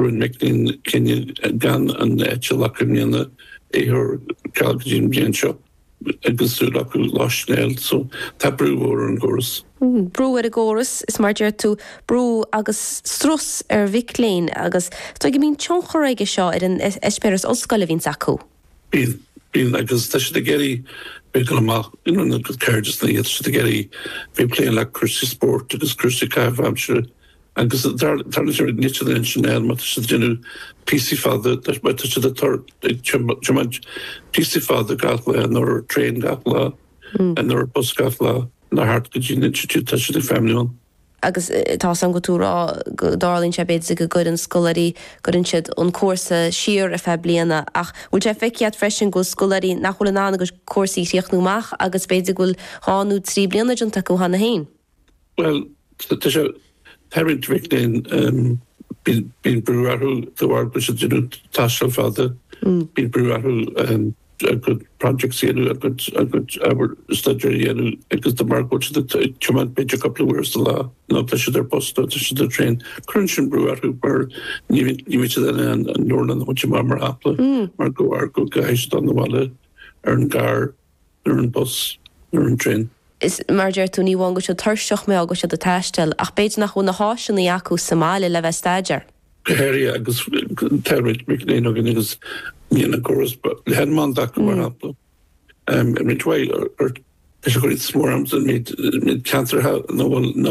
Ruin McLean Kenya gan an Echelacrimniana her Calgary Biancho agus Sulaku Loshnell so Tabru or an Gorus. Brú a Gorus is mar tú brú agus strus Vicléin agus tá go mín tionchor aige seo an Esperas Oscail vín sacu. Bín agus tá de geri beach in an good carriages na yet de geri be playing like Cursi Sport agus Cursi Cav agus tar niche den Chanel mat genu PC father dat met de tar PC father gatla nor train gatla and nor bus gatla na hart gin institute touch the family on. Agus tá an go túrá darlinn se beit go good an scoláí gorin siad an cuasa siar a fe bliana ach bhfuil sé feicead freisin go scoláí nachhfuil an anna go cuasaí riochtnúach agus beidir goil háú trí bliana an take hanna hain. Well, Parent Viclin been brewaru the work which is Tashel father been brewaru a good project here a good study because the mark which the command page a couple of words the law not that should their post to the train crunching brewaru were you which then and Northern which mamma apple Marco Arco guys on the wall earn car earn bus earn train. Is marger tú ní bhain go se thuirseach mé agus se do taistil ach beidir nach chun na háisina acu Somália le bheith staidir. Gohéir agus Territ McLean agus níana choras le head man dacu mar hapla. Ridway is go smórams and mid cancer no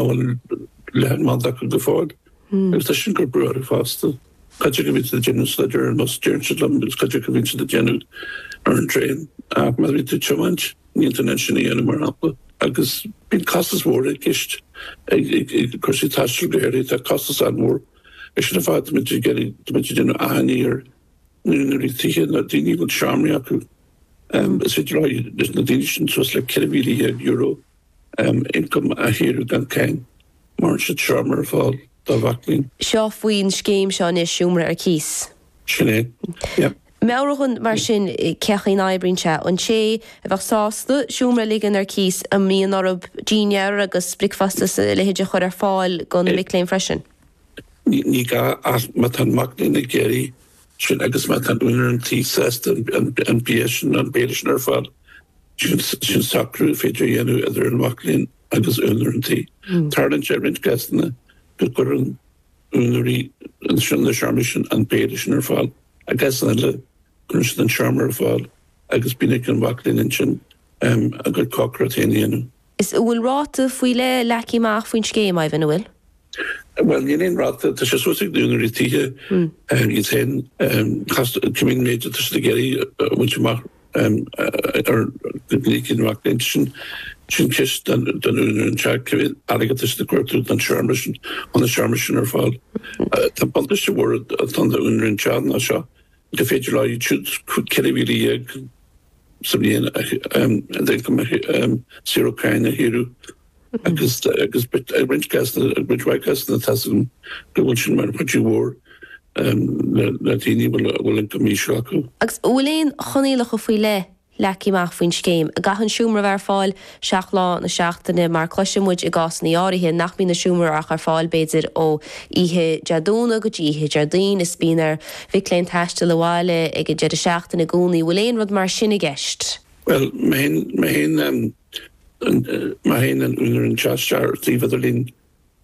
le head man dacu go fád. Agus tá sin gur brear fásta. Caite go bhí the genu sledger and most Jernshidlam agus caite go bhí the genu earn train ma bhí tú chomanch ní international ana mar hapla. Agus bín costas mór gist chuí taú gohéir a costas an mór is sin fád mit den aní ar nuí tiche na daine go seaamí acu is fit roi na daine sin sos le €100,000 income a hiú gan cein mar se seaamar fáil dá bhalín. Seo faoin scéim seán is siúmra ar cís. Sinné, yeah. Mearachun mar sin cechaí naibrinse an sé a bheith sásta siúmra ligan ar cís a míon orb dínear agus bricfastas le héidir chuir ar fáil gon Vicléin freisin. Ní ga mat an Maclean na géirí sin agus mat an unar an tí sest an bíéis an béidir ar fáil sin sacrú féidir dhéanú idir an Maclean agus unar an tí. Tarlan sé rint gasna go gur an unarí an sin na seamise an béidir ar fáil a gasna le Grunst an charmer fáil agus bínig an Maclean in sin a go cochratéine. Is bhfuil ráta faoi le lecí máach faoin scéim a bhfuin bhfuil? Well, níon ráta tá sé súsigh dúnar í tithe í ten cumín méidir tá sé géirí bhaintach ar lícinn Maclean sin kist den unar an teag cumhín agad is de cuairtú an charmer sin an na charmer sin ar fáil. Tá bantas sé bhór an de unar an teag ná seo. De féidir lá chud ceirhíí sa bblion Sirocáin a hiú agus rint gasna a bridhha gasna tasm go bhfuil sin mar chuú mhór le daoine bhfuil go mí seo acu. Agus bhfuilon chonéile go faoi le leiciach faoin scéim. A gahan siúmra bhar fáil seach lá na seachtainna mar cloisimuid i gás na áirithe nach bhí na siúmra ach ar fáil beidir ó ihe deadúna go dtí Jardín is bínar Vicléin taiste le bháile ag go dead seachtainna gúnaí bhfuilon rud mar sinna gceist. Well, ma hen an unar an teastear tíheidirlín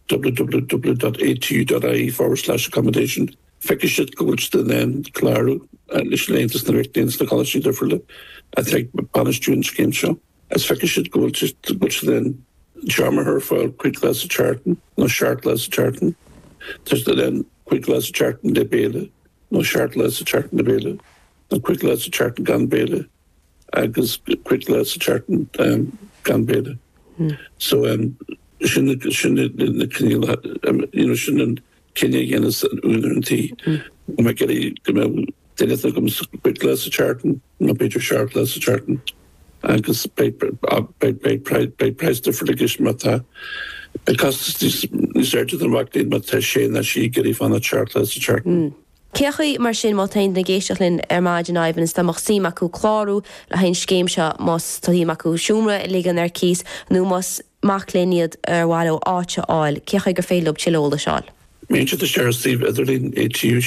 www.atu.ie/accommodation feice siad go bhfuil den chláú leis léontas na Vicléins na choláí dofriúla a ag banistún scéim seo. As feice siad go bhfuil den charmer her fáil quick glass of chartan no short glass of chartan. There's then quick glass of chartan de béle no short glass of chartan de béle no quick glass of chartan gan béle agus quick glass of chartan gan béle. So sin na cníl sin an cinenne dhéanas an únar an tí me geirí go déine gom quick glass of chartan no beidir short glass of chartan agus bei price different mata because this research the Maclean mat sé na si geirí fan a chart glass of chartan. Cechaí mar sin má tain na géisteachlinn ar maidin aibhann is tamach sí acu chlárú le hain scéim seo más taí acu siúmra ligan ar cís nó más Macleaniad ar bháil áite áil. Cecha gur féilób tilóla seáil. Méint a Sheriff Steve Etherlin ATU